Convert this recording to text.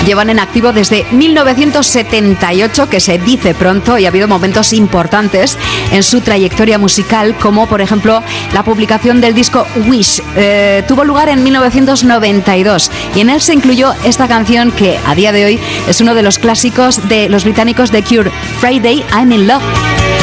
Llevan en activo desde 1978, que se dice pronto, y ha habido momentos importantes en su trayectoria musical, como por ejemplo la publicación del disco Wish. Tuvo lugar en 1992 y en él se incluyó esta canción que a día de hoy es uno de los clásicos de los británicos The Cure, Friday I'm in Love.